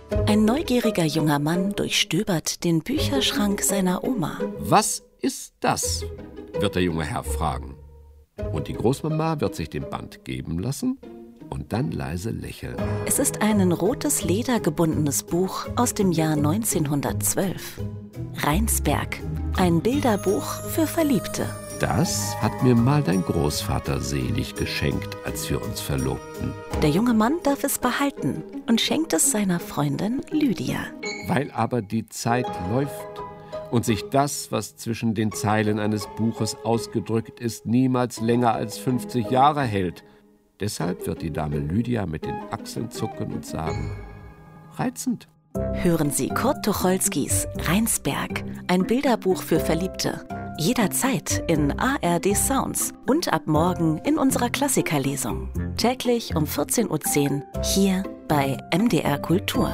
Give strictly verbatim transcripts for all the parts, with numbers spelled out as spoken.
Ein neugieriger junger Mann durchstöbert den Bücherschrank seiner Oma. Was ist das? Wird der junge Herr fragen. Und die Großmama wird sich den Band geben lassen und dann leise lächeln. Es ist ein in rotes Leder gebundenes Buch aus dem Jahr neunzehnhundertzwölf. Rheinsberg, ein Bilderbuch für Verliebte. Das hat mir mal dein Großvater selig geschenkt, als wir uns verlobten. Der junge Mann darf es behalten und schenkt es seiner Freundin Lydia. Weil aber die Zeit läuft und sich das, was zwischen den Zeilen eines Buches ausgedrückt ist, niemals länger als fünfzig Jahre hält. Deshalb wird die Dame Lydia mit den Achseln zucken und sagen, reizend. Hören Sie Kurt Tucholskys Rheinsberg, ein Bilderbuch für Verliebte. Jederzeit in A R D Sounds und ab morgen in unserer Klassikerlesung. Täglich um vierzehn Uhr zehn hier bei M D R Kultur.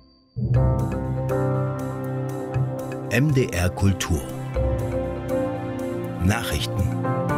M D R Kultur. Nachrichten.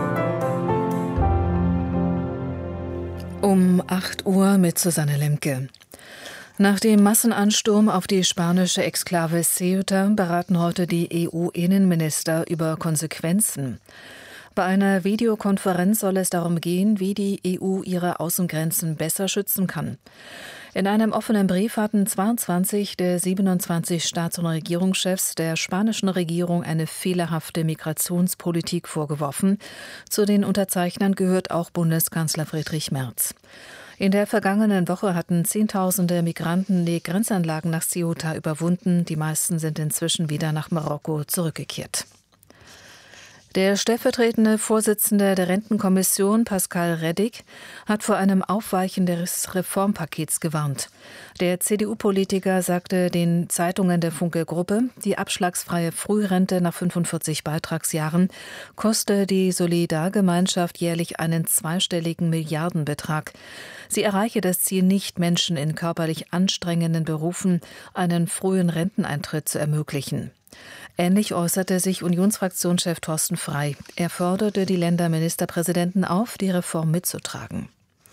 Um acht Uhr mit Susanne Lemke. Nach dem Massenansturm auf die spanische Exklave Ceuta beraten heute die E U-Innenminister über Konsequenzen. Bei einer Videokonferenz soll es darum gehen, wie die E U ihre Außengrenzen besser schützen kann. In einem offenen Brief hatten zweiundzwanzig der siebenundzwanzig Staats- und Regierungschefs der spanischen Regierung eine fehlerhafte Migrationspolitik vorgeworfen. Zu den Unterzeichnern gehört auch Bundeskanzler Friedrich Merz. In der vergangenen Woche hatten Zehntausende Migranten die Grenzanlagen nach Ceuta überwunden. Die meisten sind inzwischen wieder nach Marokko zurückgekehrt. Der stellvertretende Vorsitzende der Rentenkommission, Pascal Reddig, hat vor einem Aufweichen des Reformpakets gewarnt. Der C D U-Politiker sagte den Zeitungen der Funke-Gruppe, die abschlagsfreie Frührente nach fünfundvierzig Beitragsjahren koste die Solidargemeinschaft jährlich einen zweistelligen Milliardenbetrag. Sie erreiche das Ziel nicht, Menschen in körperlich anstrengenden Berufen einen frühen Renteneintritt zu ermöglichen. Ähnlich äußerte sich Unionsfraktionschef Thorsten Frey. Er forderte die Länderministerpräsidenten auf, die Reform mitzutragen.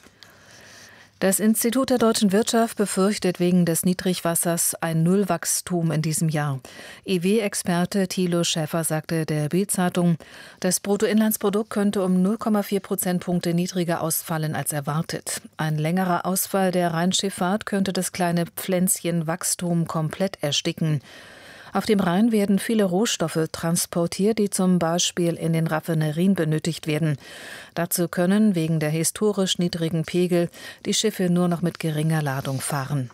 Das Institut der deutschen Wirtschaft befürchtet wegen des Niedrigwassers ein Nullwachstum in diesem Jahr. E W-Experte Thilo Schäfer sagte der Bild-Zeitung, das Bruttoinlandsprodukt könnte um null Komma vier Prozentpunkte niedriger ausfallen als erwartet. Ein längerer Ausfall der Rheinschifffahrt könnte das kleine Pflänzchen Wachstum komplett ersticken. Auf dem Rhein werden viele Rohstoffe transportiert, die zum Beispiel in den Raffinerien benötigt werden. Dazu können wegen der historisch niedrigen Pegel die Schiffe nur noch mit geringer Ladung fahren.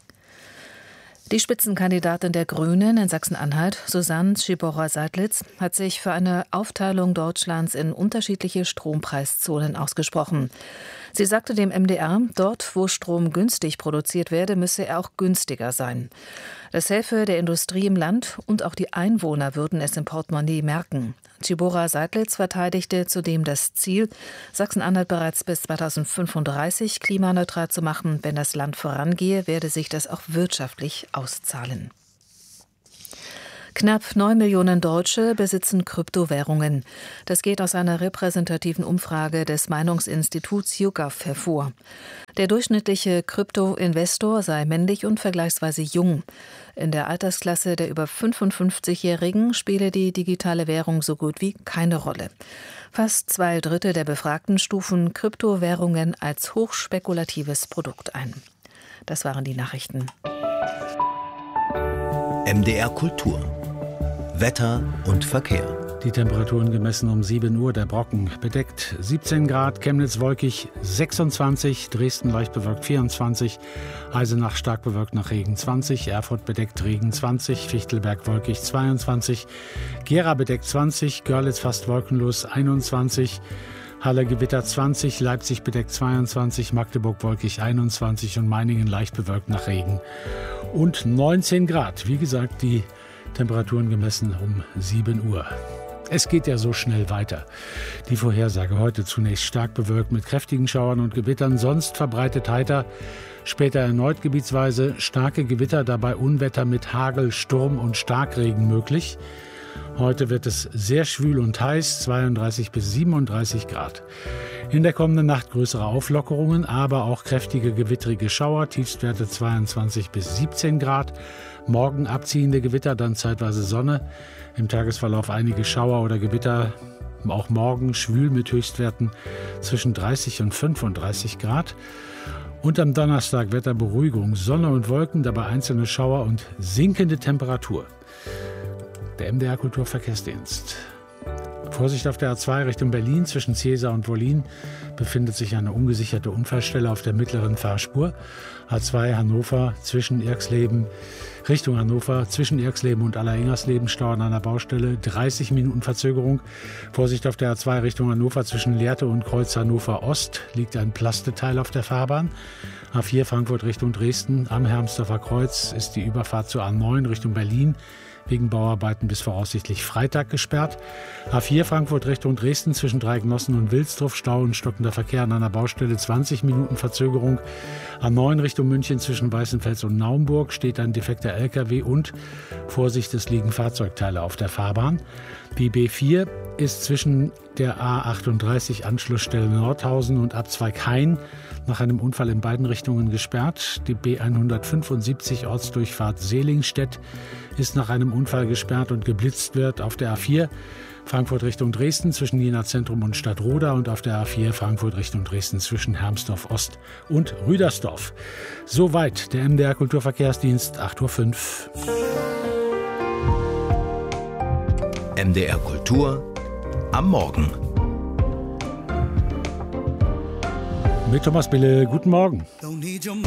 Die Spitzenkandidatin der Grünen in Sachsen-Anhalt, Susanne Schiborra-Seidlitz, hat sich für eine Aufteilung Deutschlands in unterschiedliche Strompreiszonen ausgesprochen. Sie sagte dem M D R, dort, wo Strom günstig produziert werde, müsse er auch günstiger sein. Das helfe der Industrie im Land und auch die Einwohner würden es im Portemonnaie merken. Schiborra-Seidlitz verteidigte zudem das Ziel, Sachsen-Anhalt bereits bis zweitausendfünfunddreißig klimaneutral zu machen. Wenn das Land vorangehe, werde sich das auch wirtschaftlich auszahlen. Knapp neun Millionen Deutsche besitzen Kryptowährungen. Das geht aus einer repräsentativen Umfrage des Meinungsinstituts YouGov hervor. Der durchschnittliche Krypto-Investor sei männlich und vergleichsweise jung. In der Altersklasse der über fünfundfünfzigjährigen spiele die digitale Währung so gut wie keine Rolle. Fast zwei Drittel der Befragten stufen Kryptowährungen als hochspekulatives Produkt ein. Das waren die Nachrichten. M D R Kultur. Wetter und Verkehr. Die Temperaturen gemessen um sieben Uhr, der Brocken bedeckt siebzehn Grad, Chemnitz wolkig sechsundzwanzig, Dresden leicht bewölkt vierundzwanzig, Eisenach stark bewölkt nach Regen zwanzig, Erfurt bedeckt Regen zwanzig, Fichtelberg wolkig zweiundzwanzig, Gera bedeckt zwanzig, Görlitz fast wolkenlos einundzwanzig, Halle Gewitter zwanzig, Leipzig bedeckt zweiundzwanzig, Magdeburg wolkig einundzwanzig und Meiningen leicht bewölkt nach Regen und neunzehn Grad. Wie gesagt, die Temperaturen gemessen um sieben Uhr. Es geht ja so schnell weiter. Die Vorhersage heute zunächst stark bewölkt mit kräftigen Schauern und Gewittern, sonst verbreitet heiter. Später erneut gebietsweise starke Gewitter, dabei Unwetter mit Hagel, Sturm und Starkregen möglich. Heute wird es sehr schwül und heiß, zweiunddreißig bis siebenunddreißig Grad. In der kommenden Nacht größere Auflockerungen, aber auch kräftige gewittrige Schauer, Tiefstwerte zweiundzwanzig bis siebzehn Grad. Morgen abziehende Gewitter, dann zeitweise Sonne. Im Tagesverlauf einige Schauer oder Gewitter, auch morgen schwül mit Höchstwerten zwischen dreißig und fünfunddreißig Grad. Und am Donnerstag Wetterberuhigung, Sonne und Wolken, dabei einzelne Schauer und sinkende Temperatur. Der M D R Kulturverkehrsdienst. Vorsicht auf der A zwei Richtung Berlin, zwischen Ziesa und Wollin befindet sich eine ungesicherte Unfallstelle auf der mittleren Fahrspur. A zwei Hannover zwischen Irxleben, Richtung Hannover, zwischen Irxleben und Alleringhersleben, Stau an einer Baustelle, dreißig Minuten Verzögerung. Vorsicht auf der A zwei Richtung Hannover, zwischen Lehrte und Kreuz Hannover Ost liegt ein Plasteteil auf der Fahrbahn. A vier Frankfurt Richtung Dresden, am Hermsdorfer Kreuz ist die Überfahrt zur A neun Richtung Berlin wegen Bauarbeiten bis voraussichtlich Freitag gesperrt. A vier Frankfurt Richtung Dresden zwischen Dreignossen und Wilsdruff, Stau und stockender Verkehr an einer Baustelle, zwanzig Minuten Verzögerung. A neun Richtung München zwischen Weißenfels und Naumburg steht ein defekter L K W und Vorsicht, es liegen Fahrzeugteile auf der Fahrbahn. Die B vier ist zwischen der A achtunddreißig Anschlussstelle Nordhausen und Abzweig-Hain nach einem Unfall in beiden Richtungen gesperrt. Die B hundertfünfundsiebzig Ortsdurchfahrt Selingstedt ist nach einem Unfall gesperrt und geblitzt wird. Auf der A vier Frankfurt Richtung Dresden zwischen Jena Zentrum und Stadtroda und auf der A vier Frankfurt Richtung Dresden zwischen Hermsdorf Ost und Rüdersdorf. Soweit der M D R Kulturverkehrsdienst, acht Uhr fünf. M D R Kultur am Morgen. Mit Thomas Bille, guten Morgen.